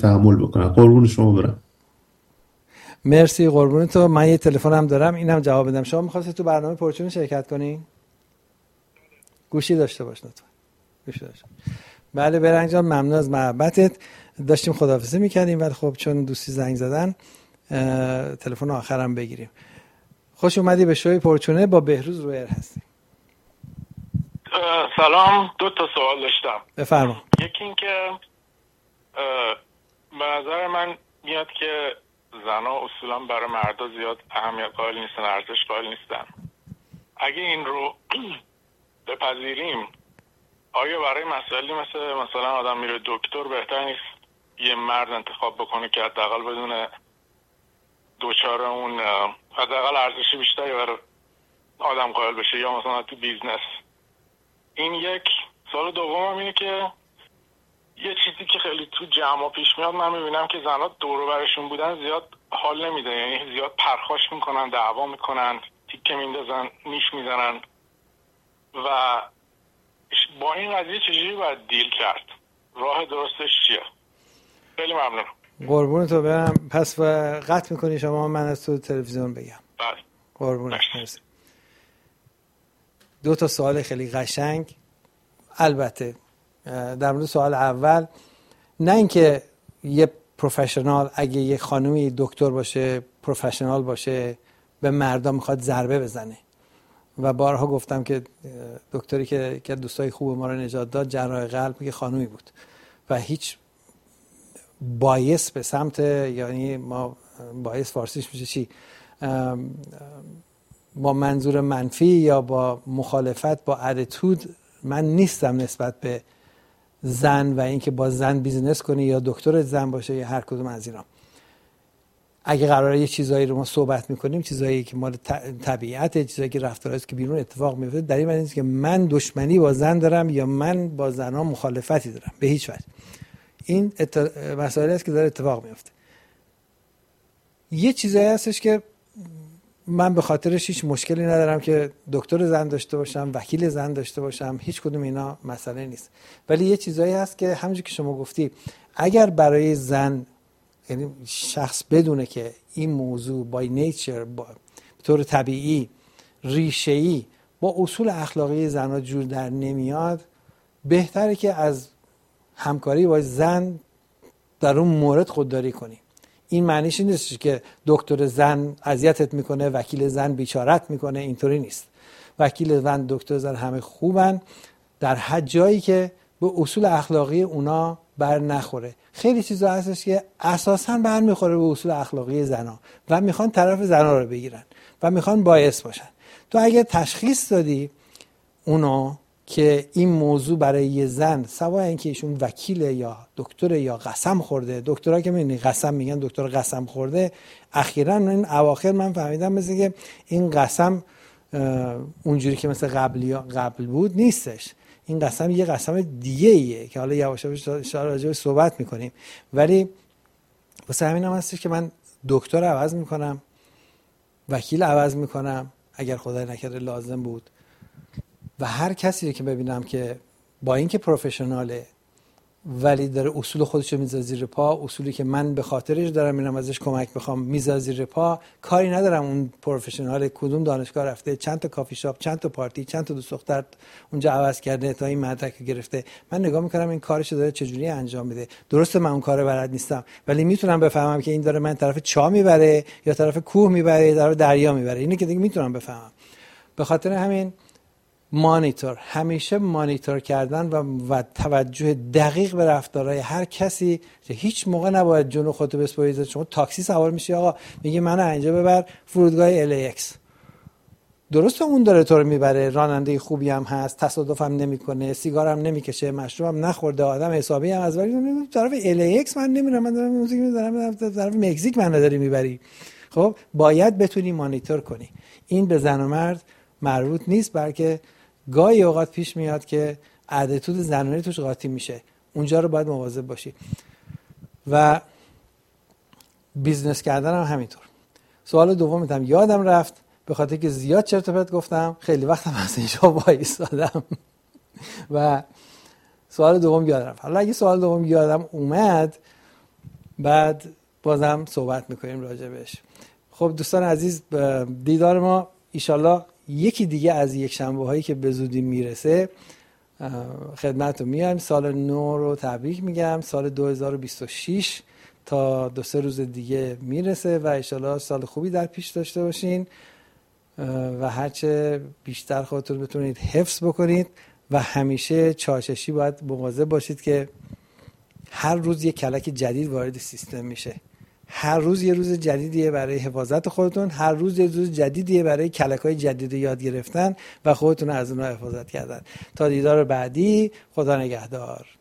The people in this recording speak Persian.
تحمل بکنن. قربون شما برم. مرسی، قربون تو. من یه تلفن هم دارم، اینم جواب بدم. شما می‌خواستید تو برنامه پرچون شرکت کنین؟ گوشی داشته باش لطفا. گوشی داشته. بله برنگ جان، ممنون از محبتت. داشتیم خداحافظی می‌کردیم ولی خب چون دوستی زنگ زدن تلفن آخرم بگیریم. خوش اومدی به شوی پرچونه، با بهروز رویر هستیم. سلام، 2 تا سوال داشتم. بفرما. یکی این که به نظر من میاد که زنها اصولا برای مردا زیاد اهمیت قائل نیستن، ارزش قائل نیستن. اگه این رو بپذیریم، آیا برای مسائلی مثلا آدم میره دکتر بهتر نیست یه مرد انتخاب بکنه که حداقل بدون دوچار اون حداقل ارزش بیشتری برای آدم قائل بشه، یا مثلا تو بیزنس؟ این یک. سوال دومم اینه که یه چیزی که خیلی تو جمع پیش میاد، من میبینم که زنها دور و برشون بودن زیاد حال نمیده، یعنی زیاد پرخاش میکنن، دعوا میکنن، تیکه میندازن، نیش میزنن. و با این قضیه چجوری باید دیل کرد؟ راه درستش چیه؟ خیلی ممنون. قربون تو برم. پس قطع میکنی شما، من از تو تلویزیون بگم. بله. قربونت. مرسی. 2 تا سوال خیلی قشنگ. البته در مورد سوال اول، نه اینکه یه پروفشنال اگه یه خانومی دکتر باشه، پروفشنال باشه، به مردم میخواد ضربه بزنه. و بارها گفتم که دکتری که دوستای خوب ما رو نجات داد، جراح قلب، که خانومی بود و هیچ بایس به سمت، یعنی ما بایس فارسیش میشه چی، با منظور منفی یا با مخالفت با اتیتود من نیستم نسبت به زن و اینکه با زن بیزینس کنی یا دکتر زن باشه یا هر کدوم از اینا. اگه قراره یه چیزایی رو ما صحبت میکنیم، چیزایی که مال طبیعت، چیزایی که رفتارهاست که بیرون اتفاق میفته، در این معنی نیست که من دشمنی با زن دارم یا من با زنها مخالفتی دارم، به هیچ وجه. این مسائلی است که داره اتفاق میفته. یه چیزایی هستش که من به خاطرش هیچ مشکلی ندارم که دکتر زن داشته باشم، وکیل زن داشته باشم، هیچ کدوم اینا مسئله نیست. ولی یه چیزایی هست که همونجوری که شما گفتی، اگر برای زن، یعنی شخص بدونه که این موضوع بای نیچر، به طور طبیعی، ریشه‌ای با اصول اخلاقی زن‌ها جور در نمیاد، بهتره که از همکاری با زن در اون مورد خودداری کنی. این معنیش این نیست که دکتر زن اذیتت میکنه، وکیل زن بیچارت میکنه، اینطوری نیست. وکیل زن، دکتر زن همه خوبن در حد جایی که به اصول اخلاقی اونا بر نخوره. خیلی چیزا هستش که اساساً بر میخوره به اصول اخلاقی زنا و میخوان طرف زنا رو بگیرن و میخوان باعث باشن. تو اگه تشخیص دادی اونو که این موضوع برای یه زن، سواء اینکه ایشون وکیله یا دکتر یا قسم خورده، دکترها که میبینی قسم میگن، دکتر قسم خورده، اخیراً این اواخر من فهمیدم مثل که این قسم اونجوری که مثل قبل بود نیستش. این قسم یه قسم دیگه ایه که حالا یواش یواش راجعش صحبت میکنیم. ولی واسه همین هم هستش که من دکتر عوض میکنم، وکیل عوض میکنم اگر خدای نکرده لازم بود، و هر کسی که ببینم که با اینکه پروفشناله ولی داره اصول خودش رو میذاره زیر پا، اصولی که من به خاطرش دارم میرم ازش کمک بخوام میذاره زیر پا، کاری ندارم اون پروفشنال کدوم دانشگاه رفته، چند تا کافی شاپ، چند تا پارتی، چند تا دوست دختر اونجا عوض کرده تا این مدرک گرفته. من نگاه میکنم این کارش داره چجوری انجام میده. درسته من اون کارو بلد نیستم، ولی میتونم بفهمم که این داره من طرف چاه میبره یا طرف کوه میبره یا طرف دریا میبره. اینو که دیگه میتونم بفهمم. به خاطر همین مانیتور، همیشه مانیتور کردن و توجه دقیق به رفتارهای هر کسی. هیچ موقع نباید جون خودت بسپاری. شما تاکسی سوار میشی، آقا میگه منو اینجا ببر فرودگاه LAX، درسته اون داره تو رو میبره، راننده خوبی هم هست، تصادفم نمیکنه، سیگارم نمیکشه، مشروبم نخورده، آدم حسابی هم از، ولی طرف LAX من نمیرم، من دارم موزیک میذارم، طرف مکزیک من نداری میبری. خب باید بتونی مانیتور کنی. این به زن و مرد مربوط نیست، بلکه گاهی اوقات پیش میاد که اتیتود زنانه توش قاطی میشه، اونجا رو باید مواظب باشی. و بیزنس کردن هم همینطور. سوال دومم یادم رفت به خاطر که زیاد چرت و پرت گفتم، خیلی وقتم از اینجا وایسادم و سوال دوم یادم رفت. حالا اگه سوال دوم یادم اومد، بعد بازم صحبت میکنیم راجبش. خب دوستان عزیز، دیدار ما ایشالله یکی دیگه از یک شنبه هایی که به زودی میرسه خدمتتون میایم. سال نو رو تبریک میگم. سال 2026 تا 2-3 روز دیگه میرسه و ایشالله سال خوبی در پیش داشته باشین و هرچه بیشتر خودتون بتونید حفظ بکنید و همیشه چاششی باید مواظب باشید که هر روز یک کلک جدید وارد سیستم میشه. هر روز یه روز جدیدیه برای حفاظت خودتون، هر روز یه روز جدیدیه برای کلک‌های جدید یاد گرفتن و خودتون از اونها حفاظت کردن. تا دیدار بعدی، خدا نگهدار.